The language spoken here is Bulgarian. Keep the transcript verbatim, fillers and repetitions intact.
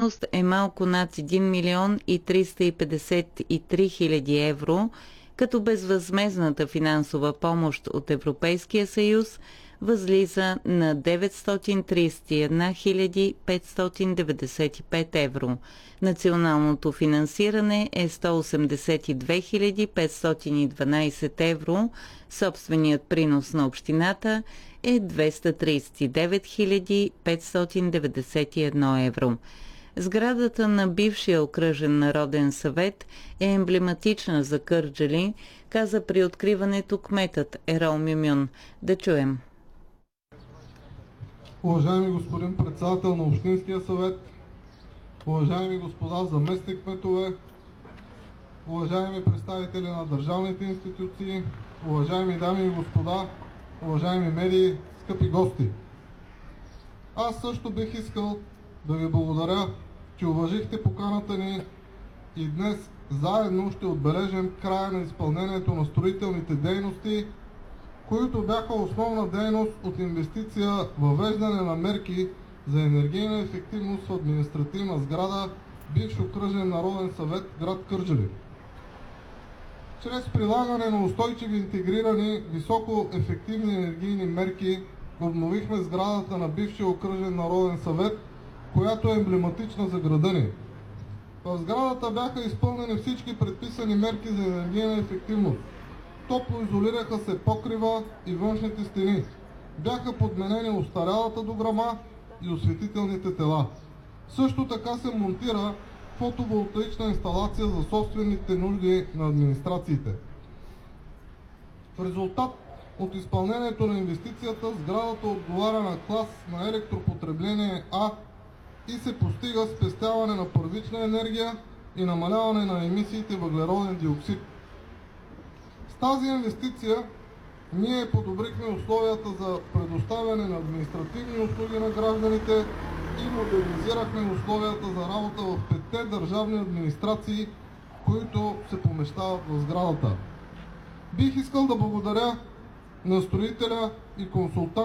стойност е малко над един милион и триста и петдесет и три хиляди евро, като безвъзмездната финансова помощ от Европейския съюз възлиза на деветстотин тридесет и една хиляди петстотин деветдесет и пет евро. Националното финансиране е сто осемдесет и две хиляди петстотин и дванадесет евро. Собственият принос на общината е двеста тридесет и девет хиляди петстотин деветдесет и едно евро. Сградата на бившия окръжен народен съвет е емблематична за Кърджали, каза при откриването кметът Ерол Мюмюн. Да чуем. Уважаеми господин председател на Общинския съвет, уважаеми господа заместник кметове, уважаеми представители на държавните институции, уважаеми дами и господа, уважаеми медии, скъпи гости! Аз също бих искал да ви благодаря, че уважихте поканата ни и днес заедно ще отбележим края на изпълнението на строителните дейности, които бяха основна дейност от инвестиция въвеждане на мерки за енергийна ефективност в административна сграда, бивш окръжен народен съвет, град Кърджали. Чрез прилагане на устойчиви, интегрирани, високо ефективни енергийни мерки обновихме сградата на бившия окръжен народен съвет, която е емблематична за града ни. В сградата бяха изпълнени всички предписани мерки за енергийна ефективност. Топло изолираха се покрива и външните стени. Бяха подменени остарялата дограма и осветителните тела. Също така се монтира фотоволтаична инсталация за собствените нужди на администрациите. В резултат от изпълнението на инвестицията сградата отговаря на клас на електропотребление А и се постига спестяване на първична енергия и намаляване на емисиите въглероден диоксид. С тази инвестиция ние подобрихме условията за предоставяне на административни услуги на гражданите и модернизирахме условията за работа в петте държавни администрации, които се помещават в сградата. Бих искал да благодаря на строителя и консултант